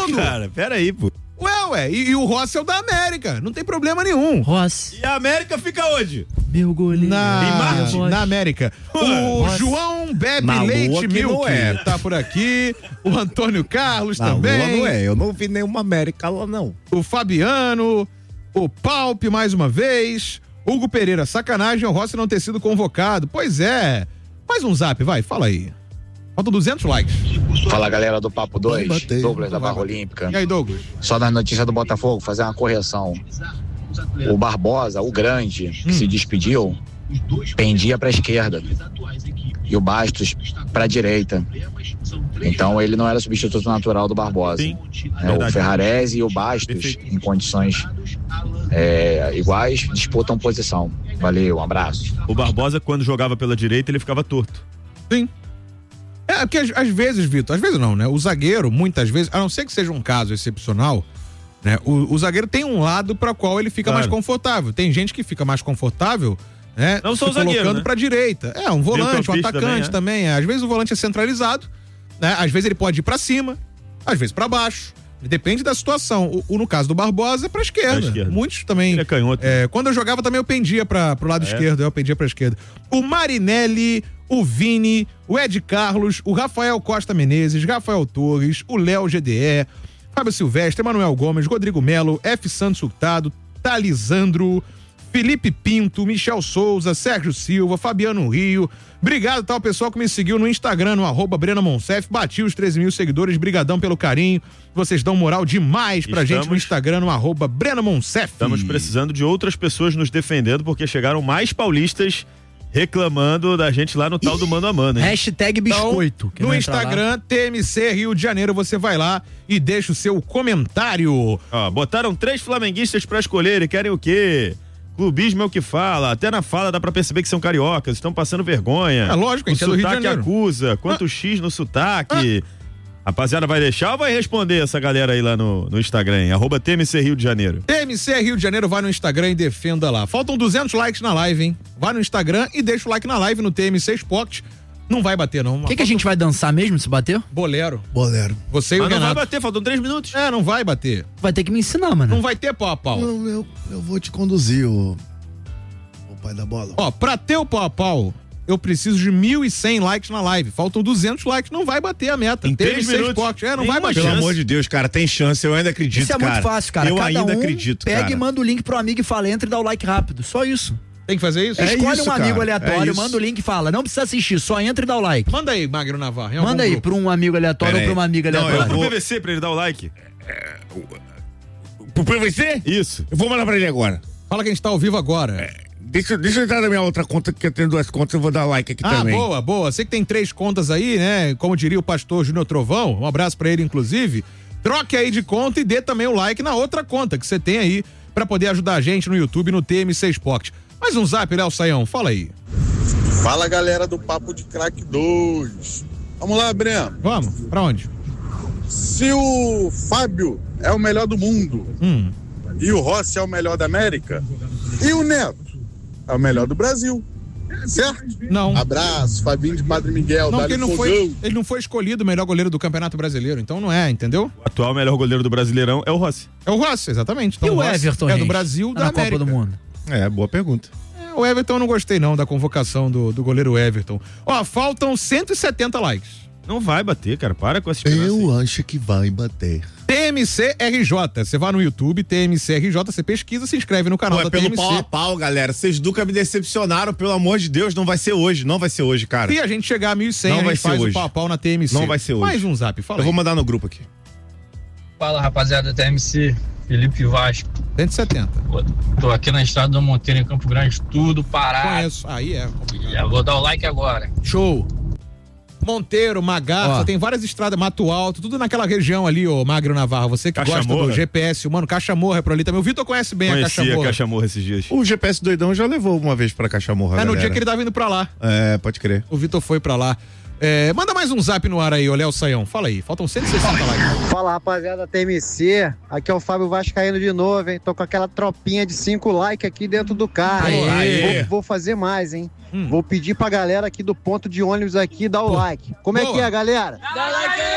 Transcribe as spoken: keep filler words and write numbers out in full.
mundo. cara, pera aí, pô. Ué, ué, e, e o Rossi é o da América, não tem problema nenhum. Rossi. E a América fica onde? Meu goleiro. Na, Em Marte? na América. O Rossi. João Bebe Na Lua Leite que Milk não é. tá por aqui. O Antônio Carlos Na também. Lua não é, eu não vi nenhuma América lá, não. O Fabiano. O Palpe, mais uma vez. Hugo Pereira, sacanagem o Rossi não ter sido convocado. Pois é. Mais um zap, vai, fala aí. Faltam duzentos likes. Fala, galera do Papo dois, bater, Douglas da vai Barra bater. Olímpica. E aí, Douglas? Só nas notícias do Botafogo, fazer uma correção. O Barbosa, o grande, que Hum. se despediu, pendia para a esquerda e o Bastos para a direita. Então ele não era substituto natural do Barbosa. Sim, É, o verdade. Ferrarese e o Bastos, Perfeito. em condições é, iguais, disputam posição. Valeu, um abraço. O Barbosa, quando jogava pela direita, ele ficava torto. Sim. É, porque às, às vezes, Vitor, às vezes não, né? O zagueiro, muitas vezes, a não ser que seja um caso excepcional, né? O, o zagueiro tem um lado para qual ele fica Claro. mais confortável. Tem gente que fica mais confortável, né? Não só se o zagueiro, colocando né? pra direita. É, um volante, um Meio-campista atacante também, também. É. Às vezes o volante é centralizado, né? Às vezes ele pode ir pra cima, às vezes pra baixo. Depende da situação. O, o- no caso do Barbosa é pra esquerda. Pra esquerda. Muitos também. Ele é canhoto. É, quando eu jogava também eu pendia pra, pro lado É? esquerdo, eu pendia pra esquerda. O Marinelli, o Vini, o Ed Carlos, o Rafael Costa Menezes, Rafael Torres, o Léo G D E, Fábio Silvestre, Emanuel Gomes, Rodrigo Melo, F. Santos Hurtado, Talisandro, Felipe Pinto, Michel Souza, Sérgio Silva, Fabiano Rio. Obrigado, tal pessoal que me seguiu no Instagram, no arroba Brena Monsef. Bati os treze mil seguidores, brigadão pelo carinho. Vocês dão moral demais pra Estamos- gente no Instagram, no arroba Brena Monsef. Estamos precisando de outras pessoas nos defendendo, porque chegaram mais paulistas reclamando da gente lá no tal do mano a mano, hein? Hashtag biscoito. Quem No não entrar lá- Instagram, T M C Rio de Janeiro, você vai lá e deixa o seu comentário. Ó, botaram três flamenguistas pra escolher e querem o quê? Clubismo é o que fala, até na fala dá pra perceber que são cariocas, estão passando vergonha. É lógico, a o gente é do Rio de sotaque Janeiro. acusa, quanto X no sotaque. Rapaziada, vai deixar ou vai responder essa galera aí lá no, no Instagram, hein? Arroba T M C Rio de Janeiro. T M C Rio de Janeiro, vai no Instagram e defenda lá. Faltam duzentos likes na live, hein? Vai no Instagram e deixa o like na live no T M C Sport. Não vai bater, não. O que, que a gente vai dançar mesmo se bater? Bolero. Bolero. Você e o Mas não vai Renato. bater, faltam três minutos. É, não vai bater. Vai ter que me ensinar, mano. Não vai ter pau a pau. Eu, eu, eu vou te conduzir, o, o pai da bola. Ó, pra ter o pau a pau, eu preciso de mil e cem likes na live. Faltam duzentos likes, não vai bater a meta. Em três T M C minutos. Sport. É, não Nenhuma vai bater. Pelo chance. amor de Deus, cara, tem chance, eu ainda acredito, Isso é cara. muito fácil, cara. Eu Cada ainda um acredito, pega cara. e manda o link pro amigo e fala, entra e dá o like rápido. Só isso. Tem que fazer isso? É Escolhe isso, um amigo cara. aleatório, É isso. manda o link e fala, não precisa assistir, só entra e dá o like. Manda aí, Magno Navarro. em algum Manda aí grupo. pra um amigo aleatório Pera ou pra aí. uma amiga Não, eu aleatória. Pro vou- P V C pra ele dar o like. Pro P V C? Isso. Eu vou mandar pra ele agora. Fala que a gente tá ao vivo agora. Deixa, deixa eu entrar na minha outra conta, que eu tenho duas contas, eu vou dar like aqui Ah, também. boa, boa. Você que tem três contas aí, né? Como diria o pastor Júnior Trovão, um abraço pra ele, inclusive. Troque aí de conta e dê também o like na outra conta que você tem aí pra poder ajudar a gente no YouTube, no T M C Sport. Mais um zap, Léo Saião, fala aí. Fala, galera do Papo de Crack dois. Vamos lá, Breno. Vamos, pra onde? Se o Fábio é o melhor do mundo Hum. e o Rossi é o melhor da América, e o Neto é o melhor do Brasil, certo? Não. Abraço, Fabinho de Padre Miguel, Não, porque Dali ele não, Fogão. foi, ele não foi escolhido o melhor goleiro do Campeonato Brasileiro, então não é, entendeu? O atual melhor goleiro do Brasileirão é o Rossi. É o Rossi, exatamente. Então, E o Rossi Everton, é do gente? Brasil, Tá da na América. Copa do Mundo. É, boa pergunta. É, o Everton eu não gostei não da convocação do, do goleiro Everton. Ó, faltam cento e setenta likes. Não vai bater, cara. Para com essa esperança Eu aí. acho que vai bater. T M C R J, você vai no YouTube, T M C R J, você pesquisa, se inscreve no canal Pô, é da pelo T M C. pau a pau, galera. Vocês nunca me decepcionaram, pelo amor de Deus. Não vai ser hoje, não vai ser hoje, cara. Se a gente chegar a mil e cem, Não a vai gente ser faz hoje. o pau a pau na T M C. Não vai ser hoje. Mais um zap, fala Eu vou aí. mandar no grupo aqui. Fala, rapaziada da T M C, Felipe Vasco. cento e setenta. Pô, tô aqui na estrada do Monteiro, em Campo Grande, tudo parado. Conheço. Aí é complicado. Já vou dar o like agora. Show. Monteiro, Magarça, Ó. tem várias estradas, Mato Alto, tudo naquela região ali, ô Magro Navarro. Você que Caixa gosta Morra. do G P S, mano, Caixa Morra é por ali também. O Vitor conhece bem a Caixa Conhecia a Morra. Caixa Morra esses dias. O G P S doidão já levou uma vez pra Cachamorra, É no galera. dia que ele tava indo pra lá. É, pode crer. O Vitor foi pra lá. É, manda mais um zap no ar aí, ô Léo Saião. Fala aí, faltam cento e sessenta likes. Fala, rapaziada da T M C, aqui é o Fábio Vascaíno de novo, hein? Tô com aquela tropinha de cinco likes aqui dentro do carro. Aê. Hein? Vou, vou fazer mais, hein? Hum. Vou pedir pra galera aqui do ponto de ônibus aqui dar o like. Como é Boa. que é, galera?